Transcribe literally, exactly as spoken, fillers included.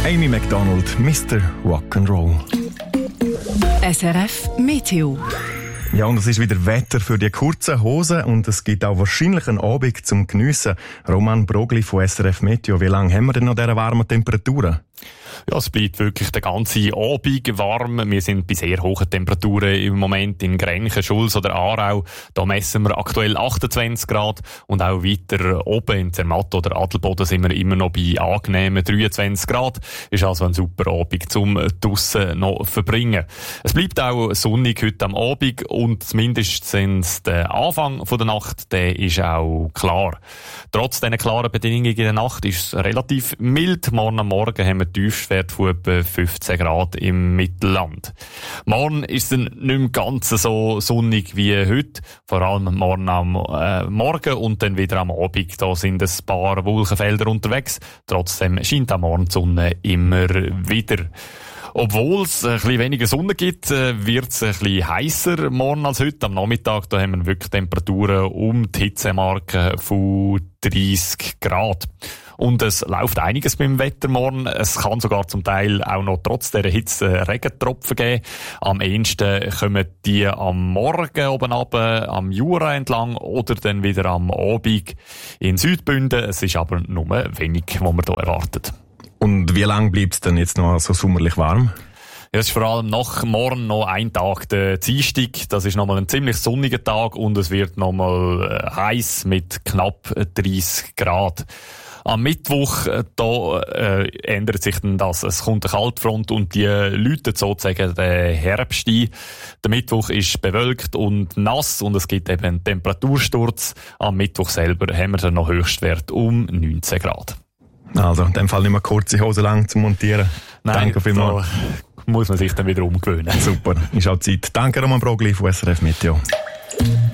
Amy MacDonald, Mister Rock'n'Roll. S R F Meteo. Ja, und es ist wieder Wetter für die kurzen Hosen und es gibt auch wahrscheinlich einen Abend zum Geniessen. Roman Brogli von S R F Meteo, wie lange haben wir denn noch diese warmen Temperaturen? Ja, es bleibt wirklich den ganzen Abend warm. Wir sind bei sehr hohen Temperaturen im Moment in Grenchen, Schulz oder Aarau. Da messen wir aktuell achtundzwanzig Grad und auch weiter oben in Zermatt oder Adelboden sind wir immer noch bei angenehmen dreiundzwanzig Grad. Ist also ein super Abend zum draussen noch verbringen. Es bleibt auch sonnig heute am Abend und zumindest der Anfang von der Nacht, der ist auch klar. Trotz diesen klaren Bedingungen in der Nacht ist es relativ mild. Morgen am Morgen haben wir Tiefstwert von etwa fünfzehn Grad im Mittelland. Morgen ist es dann nicht mehr ganz so sonnig wie heute. Vor allem morgen am äh, Morgen und dann wieder am Abend. Da sind ein paar Wolkenfelder unterwegs. Trotzdem scheint am Morgen die Sonne immer wieder. Obwohl es ein bisschen weniger Sonne gibt, wird es ein bisschen heißer morgen als heute. Am Nachmittag da haben wir wirklich Temperaturen um die Hitzemarke von dreissig Grad. Und es läuft einiges beim Wetter morgen. Es kann sogar zum Teil auch noch trotz dieser Hitze Regentropfen geben. Am ehesten kommen die am Morgen oben runter, am Jura entlang oder dann wieder am Abend in Südbünden. Es ist aber nur wenig, was man hier erwartet. Und wie lange bleibt es denn jetzt noch so sommerlich warm? Ja, es ist vor allem nach morgen noch ein Tag, der Dienstag. Das ist nochmal ein ziemlich sonniger Tag und es wird nochmal äh, heiß mit knapp dreissig Grad. Am Mittwoch, da äh, ändert sich dann das. Es kommt eine Kaltfront und die läutet sozusagen den Herbst ein. Der Mittwoch ist bewölkt und nass und es gibt eben einen Temperatursturz. Am Mittwoch selber haben wir dann noch Höchstwert um neunzehn Grad. Also, in dem Fall nicht mehr kurze Hose lang zu montieren. Nein, danke vielmals. Da muss man sich dann wieder umgewöhnen. Super, ist auch Zeit. Danke Roman Brogli von S R F Meteo.